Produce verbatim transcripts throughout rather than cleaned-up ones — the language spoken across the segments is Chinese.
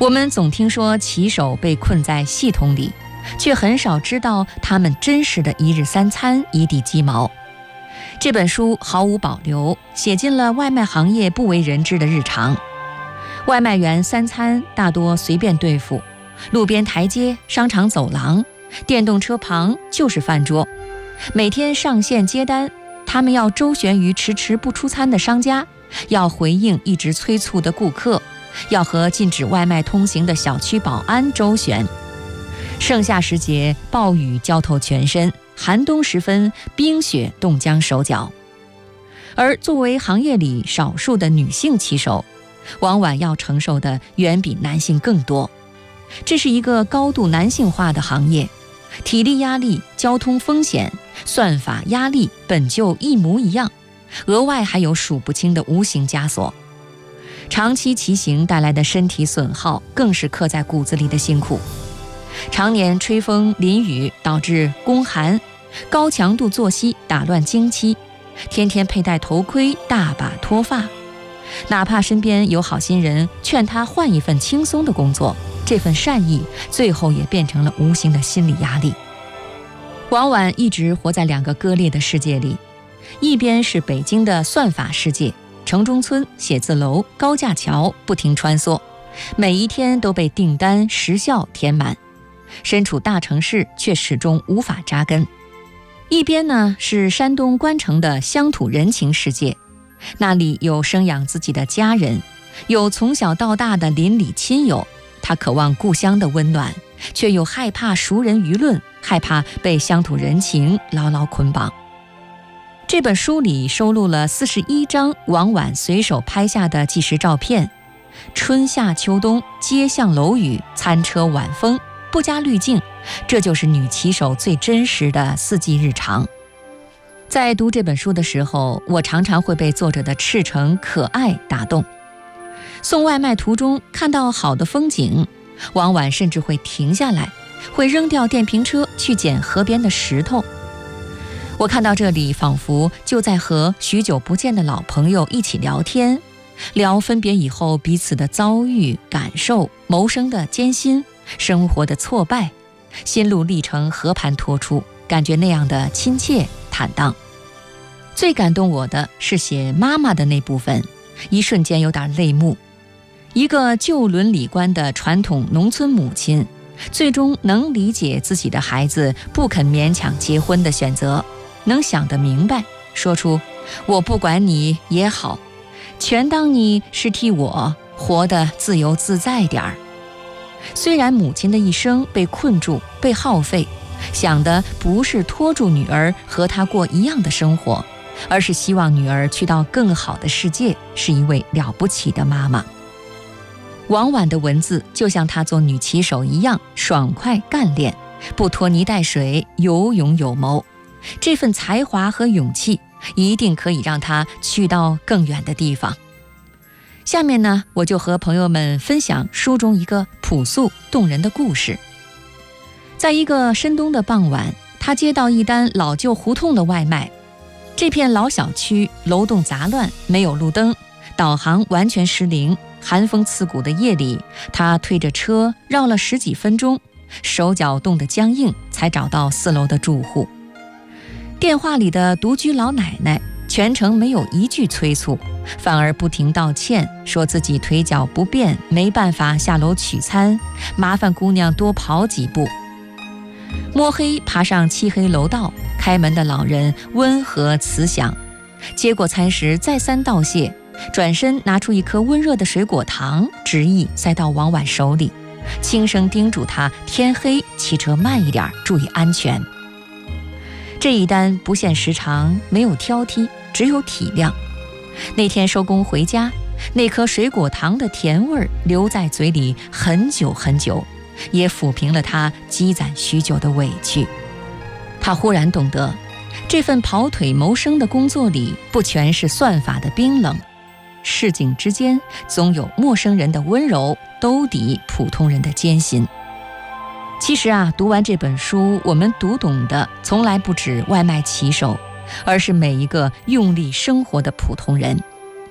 我们总听说骑手被困在系统里，却很少知道他们真实的一日三餐一地鸡毛。这本书毫无保留写进了外卖行业不为人知的日常。外卖员三餐大多随便对付，路边台阶、商场走廊、电动车旁就是饭桌。每天上线接单，他们要周旋于迟迟不出餐的商家，要回应一直催促的顾客，要和禁止外卖通行的小区保安周旋。盛夏时节，暴雨浇透全身，寒冬时分，冰雪冻僵手脚。而作为行业里少数的女性骑手，往往要承受的远比男性更多。这是一个高度男性化的行业，体力压力、交通风险、算法压力本就一模一样，额外还有数不清的无形枷锁。长期骑行带来的身体损耗更是刻在骨子里的辛苦。常年吹风淋雨导致宫寒，高强度作息打乱经期，天天佩戴头盔，大把脱发。哪怕身边有好心人劝他换一份轻松的工作，这份善意最后也变成了无形的心理压力。往往一直活在两个割裂的世界里，一边是北京的算法世界，城中村、写字楼、高架桥不停穿梭，每一天都被订单时效填满，身处大城市却始终无法扎根。一边呢是山东关城的乡土人情世界，那里有生养自己的家人，有从小到大的邻里亲友，他渴望故乡的温暖，却又害怕熟人舆论，害怕被乡土人情牢牢捆绑。这本书里收录了四十一张王婉随手拍下的纪实照片，春夏秋冬，街巷楼宇，餐车晚风，不加滤镜，这就是女骑手最真实的四季日常。在读这本书的时候，我常常会被作者的赤诚可爱打动。送外卖途中看到好的风景，往往甚至会停下来，会扔掉电瓶车去捡河边的石头。我看到这里，仿佛就在和许久不见的老朋友一起聊天，聊分别以后彼此的遭遇、感受、谋生的艰辛、生活的挫败，心路历程和盘托出，感觉那样的亲切坦荡。最感动我的是写妈妈的那部分，一瞬间有点泪目。一个旧伦理观的传统农村母亲，最终能理解自己的孩子不肯勉强结婚的选择，能想得明白，说出我不管你也好，全当你是替我活得自由自在点儿。虽然母亲的一生被困住，被耗费，想的不是拖住女儿和她过一样的生活，而是希望女儿去到更好的世界，是一位了不起的妈妈。王婉的文字就像她做女骑手一样爽快干练，不拖泥带水，有勇有谋。这份才华和勇气一定可以让她去到更远的地方。下面呢，我就和朋友们分享书中一个朴素动人的故事。在一个深冬的傍晚，他接到一单老旧胡同的外卖。这片老小区楼栋杂乱，没有路灯，导航完全失灵。寒风刺骨的夜里，他推着车绕了十几分钟，手脚冻得僵硬，才找到四楼的住户。电话里的独居老奶奶全程没有一句催促，反而不停道歉，说自己腿脚不便，没办法下楼取餐，麻烦姑娘多跑几步。摸黑爬上漆黑楼道，开门的老人温和慈祥，接过餐时再三道谢，转身拿出一颗温热的水果糖，执意塞到王婉手里，轻声叮嘱她天黑骑车慢一点，注意安全。这一单不限时长，没有挑剔，只有体谅。那天收工回家，那颗水果糖的甜味留在嘴里很久很久，也抚平了他积攒许久的委屈。他忽然懂得，这份跑腿谋生的工作里，不全是算法的冰冷，市井之间总有陌生人的温柔，兜底普通人的艰辛。其实啊，读完这本书，我们读懂的从来不止外卖骑手，而是每一个用力生活的普通人。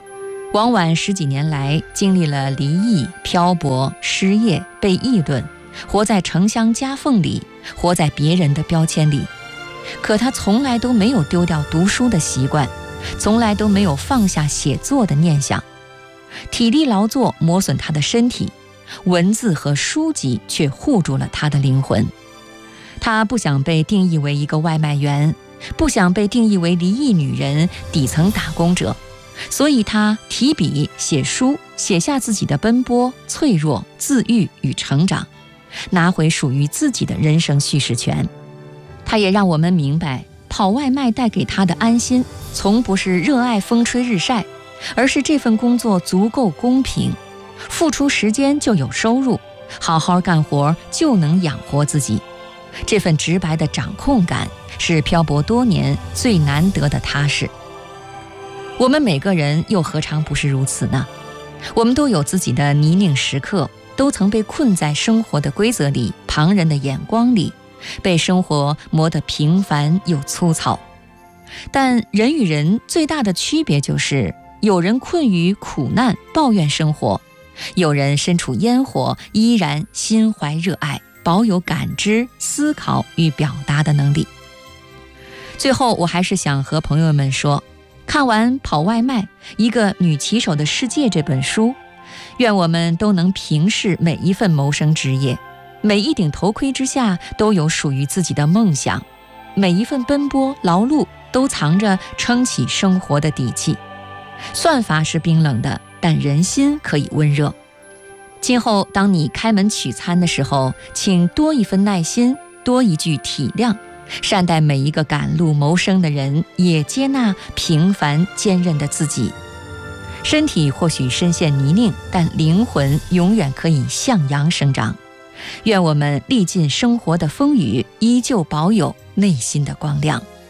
王婉十几年来经历了离异、漂泊、失业、被议论，活在城乡夹缝里，活在别人的标签里。可他从来都没有丢掉读书的习惯，从来都没有放下写作的念想。体力劳作磨损他的身体，文字和书籍却护住了他的灵魂。他不想被定义为一个外卖员，不想被定义为离异女人、底层打工者，所以他提笔写书，写下自己的奔波、脆弱、自愈与成长，拿回属于自己的人生叙事权。他也让我们明白，跑外卖带给他的安心，从不是热爱风吹日晒，而是这份工作足够公平，付出时间就有收入，好好干活就能养活自己。这份直白的掌控感，是漂泊多年最难得的踏实。我们每个人又何尝不是如此呢？我们都有自己的泥泞时刻，都曾被困在生活的规则里、旁人的眼光里，被生活磨得平凡又粗糙。但人与人最大的区别就是，有人困于苦难抱怨生活，有人身处烟火依然心怀热爱，保有感知、思考与表达的能力。最后，我还是想和朋友们说，看完《跑外卖：一个女骑手的世界》这本书，愿我们都能平视每一份谋生职业，每一顶头盔之下都有属于自己的梦想，每一份奔波劳碌都藏着撑起生活的底气。算法是冰冷的，但人心可以温热。今后当你开门取餐的时候，请多一份耐心，多一句体谅，善待每一个赶路谋生的人，也接纳平凡坚韧的自己。身体或许深陷泥泞，但灵魂永远可以向阳生长。愿我们历尽生活的风雨，依旧保有内心的光亮。